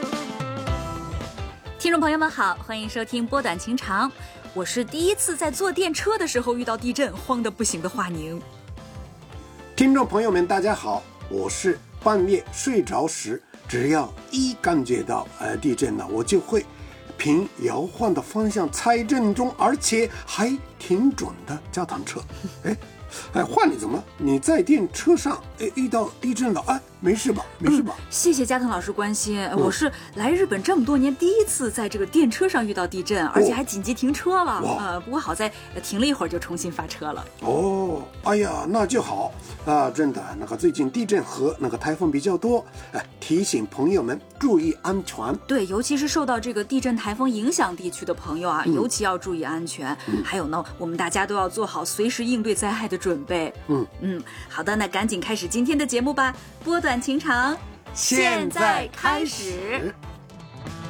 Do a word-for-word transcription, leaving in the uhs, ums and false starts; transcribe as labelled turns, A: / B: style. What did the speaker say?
A: 听众朋友们好，欢迎收听波短情长，我是第一次在坐电车的时候遇到地震慌得不行的华宁。
B: 听众朋友们大家好，我是半夜睡着时只要一感觉到呃地震了，我就会凭摇晃的方向猜正中，而且还挺准的脚踏车。哎哎，华你怎么你在电车上哎遇到地震了？哎，没事吧？没事吧？
A: 嗯、谢谢加藤老师关心、嗯。我是来日本这么多年第一次在这个电车上遇到地震，而且还紧急停车了。呃，不过好在停了一会儿就重新发车了。
B: 哦，哎呀，那就好啊！真的，那个最近地震和那个台风比较多，哎，提醒朋友们注意安全。
A: 对，尤其是受到这个地震台风影响地区的朋友啊，嗯、尤其要注意安全、嗯。还有呢，我们大家都要做好随时应对灾害的准备。
B: 嗯
A: 嗯，好的，那赶紧开始今天的节目吧。波短情长，
B: 现在开始。